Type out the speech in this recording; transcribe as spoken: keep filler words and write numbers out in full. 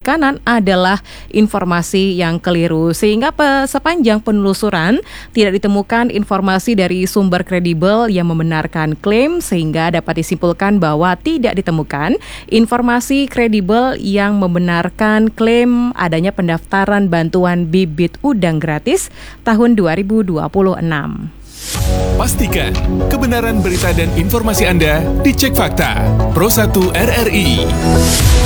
kanan adalah informasi yang keliru. Sehingga pe- sepanjang penelusuran tidak ditemukan informasi dari sumber kredibel yang membenarkan klaim, sehingga dapat disimpulkan bahwa tidak ditemukan informasi kredibel yang membenarkan klaim adanya pendaftaran bantuan bibit udang gratis tahun dua ribu dua puluh enam. Pastikan kebenaran berita dan informasi Anda dicek fakta. Pro satu R R I.